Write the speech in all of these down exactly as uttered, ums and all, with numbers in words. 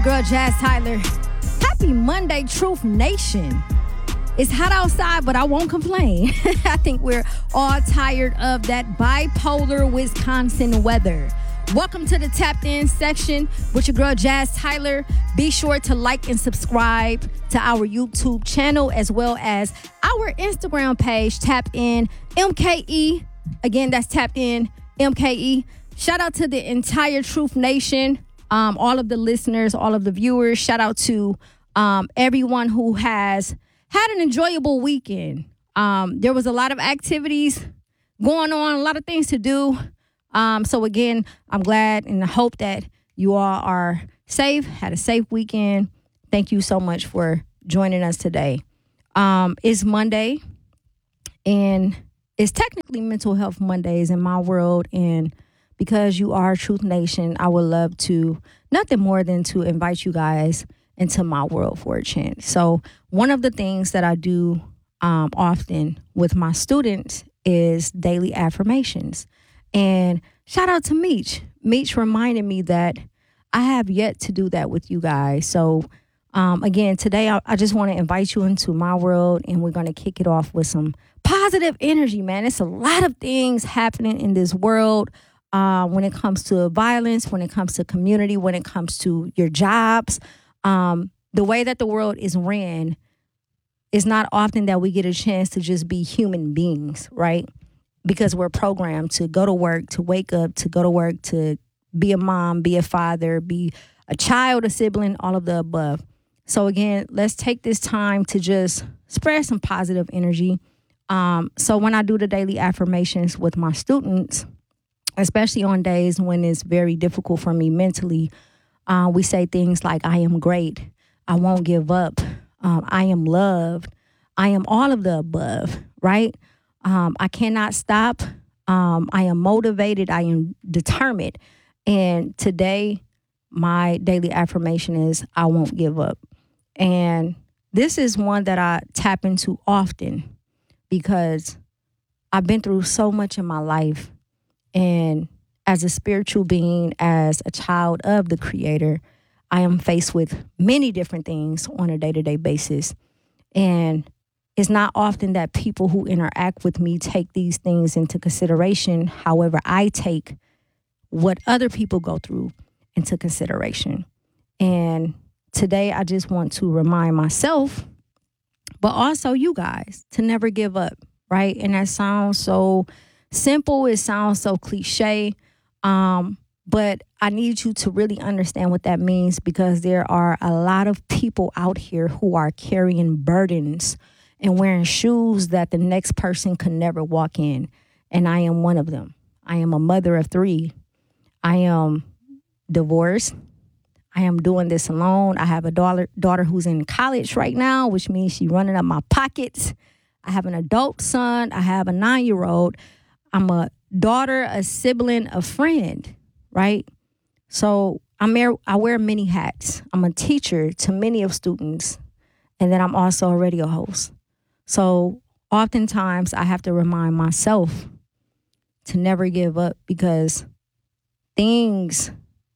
girl, Jazz Tyler. Happy Monday, Truth Nation. It's hot outside, but I won't complain. I think we're all tired of that bipolar Wisconsin weather. Welcome to the Tapped In section with your girl, Jazz Tyler. Be sure to like and subscribe to our YouTube channel as well as our Instagram page, Tapped In M K E. Again, that's Tapped In M K E. Shout out to the entire Truth Nation, um, all of the listeners, all of the viewers. Shout out to um, everyone who has had an enjoyable weekend. Um, there was a lot of activities going on, a lot of things to do. Um, so again, I'm glad and I hope that you all are safe, had a safe weekend. Thank you so much for joining us today. Um, it's Monday, and it's technically Mental Health Mondays in my world. And because you are Truth Nation, I would love to, nothing more than to invite you guys into my world for a chance. So one of the things that I do um, often with my students is daily affirmations. And shout out to Meech. Meech reminded me that I have yet to do that with you guys. So, um, again, today I, I just want to invite you into my world, and we're going to kick it off with some positive energy, man. It's a lot of things happening in this world uh, when it comes to violence, when it comes to community, when it comes to your jobs. Um, the way that the world is ran, it's not often that we get a chance to just be human beings, right? Because we're programmed to go to work, to wake up, to go to work, to be a mom, be a father, be a child, a sibling, all of the above. So again, let's take this time to just spread some positive energy. Um, so when I do the daily affirmations with my students, especially on days when it's very difficult for me mentally, uh, we say things like, I am great, I won't give up, um, I am loved, I am all of the above, right? Um, I cannot stop. Um, I am motivated. I am determined. And today, my daily affirmation is, I won't give up. And this is one that I tap into often because I've been through so much in my life. And as a spiritual being, as a child of the Creator, I am faced with many different things on a day-to-day basis. And it's not often that people who interact with me take these things into consideration. However, I take what other people go through into consideration. And today I just want to remind myself, but also you guys, to never give up, right? And that sounds so simple. It sounds so cliche. Um, but I need you to really understand what that means, because there are a lot of people out here who are carrying burdens and wearing shoes that the next person could never walk in. And I am one of them. I am a mother of three. I am divorced. I am doing this alone. I have a daughter, daughter who's in college right now, which means she's running up my pockets. I have an adult son. I have a nine-year-old. I'm a daughter, a sibling, a friend, right? So I'm there, I wear many hats. I'm a teacher to many of students, and then I'm also a radio host. So oftentimes I have to remind myself to never give up, because things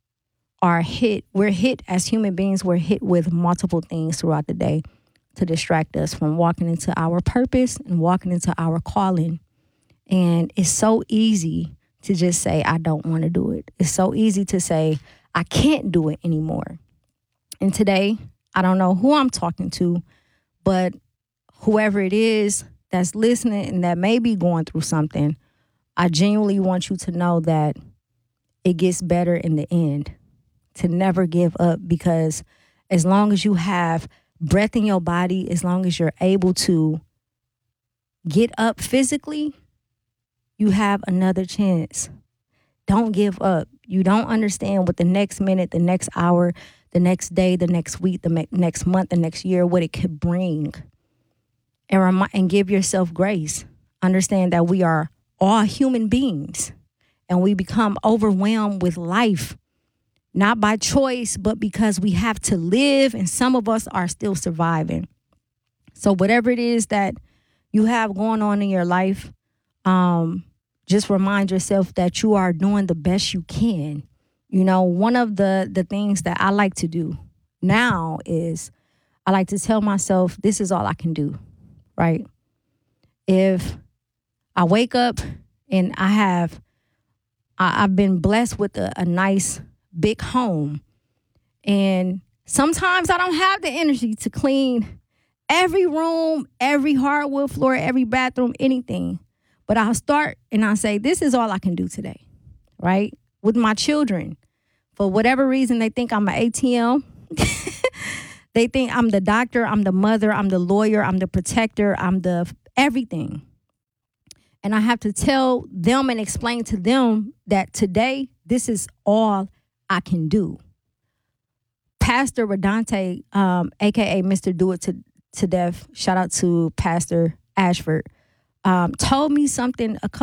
are hit. We're hit as human beings. We're hit with multiple things throughout the day to distract us from walking into our purpose and walking into our calling. And it's so easy to just say, I don't want to do it. It's so easy to say, I can't do it anymore. And today, I don't know who I'm talking to, but whoever it is that's listening and that may be going through something, I genuinely want you to know that it gets better in the end. To never give up, because as long as you have breath in your body, as long as you're able to get up physically, you have another chance. Don't give up. You don't understand what the next minute, the next hour, the next day, the next week, the next month, the next year, what it could bring. And remind, and give yourself grace. Understand that we are all human beings, and we become overwhelmed with life, not by choice, but because we have to live, and some of us are still surviving. So whatever it is that you have going on in your life, um, just remind yourself that you are doing the best you can. You know, one of the, the things that I like to do now is I like to tell myself this is all I can do, right? If I wake up and I have, I, I've been blessed with a, a nice big home, and sometimes I don't have the energy to clean every room, every hardwood floor, every bathroom, anything. But I'll start and I'll say, this is all I can do today, right? With my children. For whatever reason, they think I'm an A T M. They think I'm the doctor, I'm the mother, I'm the lawyer, I'm the protector, I'm the everything. And I have to tell them and explain to them that today, this is all I can do. Pastor Redante, um, a k a. Mister Do It to, to Death, shout out to Pastor Ashford, um, told me something a couple